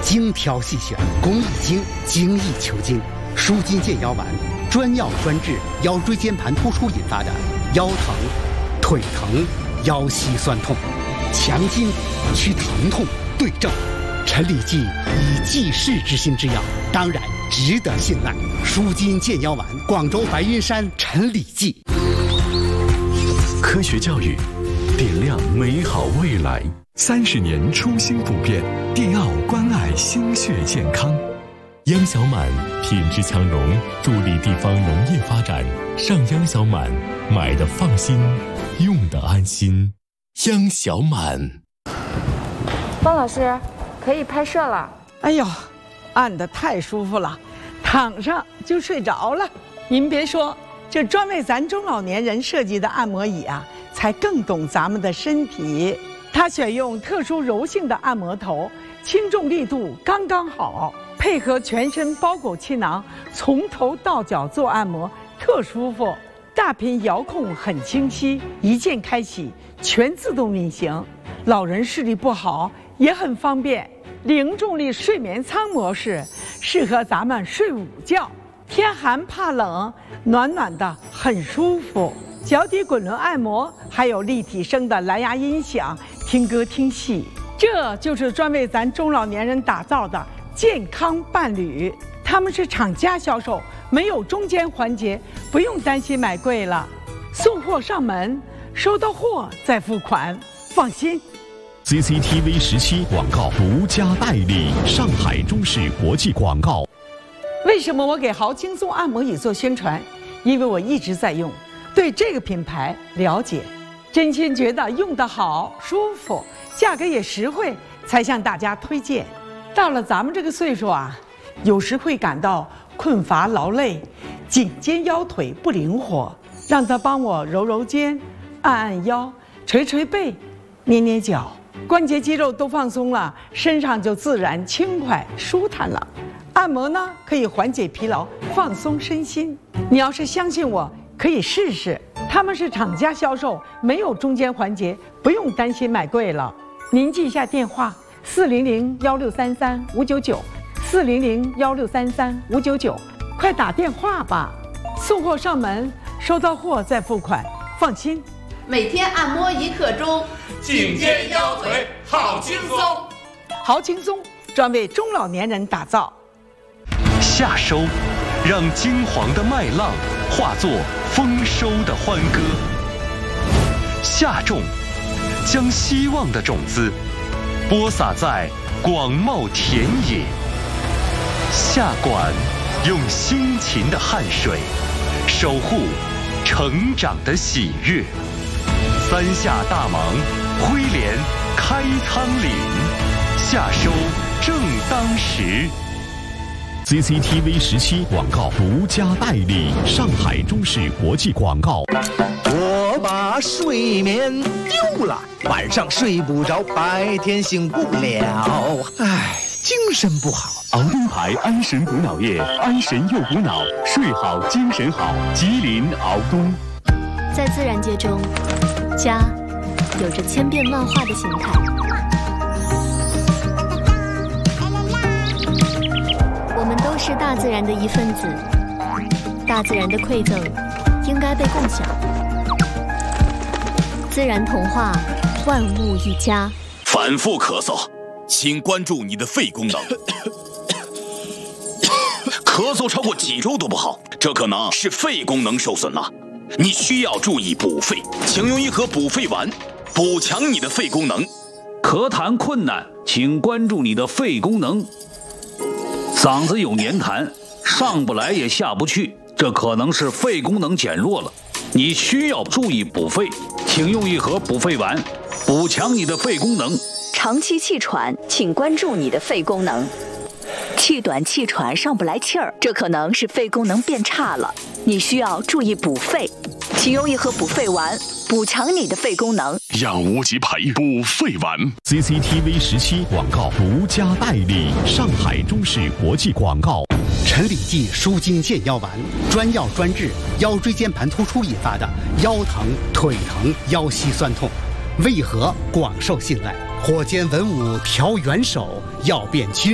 精挑细选，工艺精，精益求精。舒筋健腰丸，专药专治腰椎间盘突出引发的腰疼、腿疼、腰膝酸痛，强筋祛疼痛，对症。陈李济以济世之心之药，当然值得信赖。舒筋健腰丸，广州白云山陈李济。 科学教育，点亮美好未来。30年初心不变，电奥关爱心血健康。央小满品质强农，助力地方农业发展。上央小满，买的放心，用的安心。央小满。 方老师，可以拍摄了。 哎呦，按得太舒服了，躺上就睡着了。您别说，这专为咱中老年人设计的按摩椅啊，才更懂咱们的身体。它选用特殊柔性的按摩头，轻重力度刚刚好，配合全身包裹气囊，从头到脚做按摩特舒服。大屏遥控很清晰，一键开启，全自动运行。老人视力不好也很方便。零重力睡眠舱模式适合咱们睡午觉，天寒怕冷，暖暖的很舒服。脚底滚轮按摩，还有立体声的蓝牙音响，听歌听戏。这就是专为咱中老年人打造的健康伴侣。他们是厂家销售，没有中间环节，不用担心买贵了。送货上门，收到货再付款，放心。 CCTV 17广告独家代理，上海中视国际广告。 为什么我给豪轻松按摩椅做宣传？因为我一直在用，对这个品牌了解，真心觉得用得好、舒服，价格也实惠，才向大家推荐。到了咱们这个岁数啊，有时会感到困乏劳累，颈肩腰腿不灵活，让他帮我揉揉肩，按按腰，捶捶背，捏捏脚，关节肌肉都放松了，身上就自然轻快舒坦了。按摩呢，可以缓解疲劳，放松身心。你要是相信我，可以试试。他们是厂家销售，没有中间环节，不用担心买贵了。您记一下电话：400-1633-599，400-1633-599，快打电话吧。送货上门，收到货再付款，放心。 每天按摩1刻钟， 颈肩腰腿好轻松。 好轻松，专为中老年人打造。 夏收，让金黄的麦浪化作丰收的欢歌。夏种，将希望的种子播撒在广袤田野。夏管，用辛勤的汗水守护成长的喜悦。三夏大忙，挥镰开仓廪，夏收正当时。CCTV 17广告独家代理，上海中视国际广告。 我把睡眠丢了，晚上睡不着，白天醒不了，唉，精神不好。 敖东牌安神补脑液，安神又补脑，睡好精神好。吉林敖东。 在自然界中，家有着千变万化的形态。我们都是大自然的一份子，大自然的馈赠应该被共享。自然童话，万物一家。 反复咳嗽，请关注你的肺功能。咳嗽超过几周都不好，这可能是肺功能受损了。你需要注意补肺，请用一盒补肺丸，补强你的肺功能。 咳痰困难，请关注你的肺功能。嗓子有黏痰，上不来也下不去，这可能是肺功能减弱了。你需要注意补肺，请用一盒补肺丸，补强你的肺功能。 长期气喘，请关注你的肺功能。气短气喘上不来气儿，这可能是肺功能变差了，你需要注意补肺，请用一盒补肺丸，补强你的肺功能。 养无极培补肺丸。CCTV 17广告独家代理，上海中视国际广告。 陈李济舒筋健腰丸，专药专治腰椎间盘突出引发的腰疼、腿疼、腰膝酸痛，为何广受信赖？火箭文武调元首，药变君。